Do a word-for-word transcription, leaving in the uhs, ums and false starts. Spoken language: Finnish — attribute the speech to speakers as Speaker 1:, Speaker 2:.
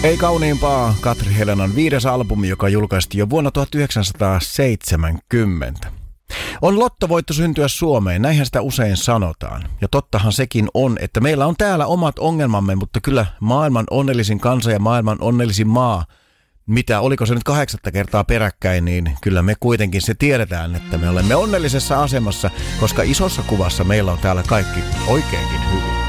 Speaker 1: Ei kauniimpaa Katri Helenan viides albumi, joka julkaistiin jo vuonna tuhatyhdeksänsataaseitsemänkymmentä. On lottovoitto syntyä Suomeen, näinhän sitä usein sanotaan. Ja tottahan sekin on, että meillä on täällä omat ongelmamme, mutta kyllä maailman onnellisin kansa ja maailman onnellisin maa, mitä oliko se nyt kahdeksatta kertaa peräkkäin, niin kyllä me kuitenkin se tiedetään, että me olemme onnellisessa asemassa, koska isossa kuvassa meillä on täällä kaikki oikeinkin hyvin.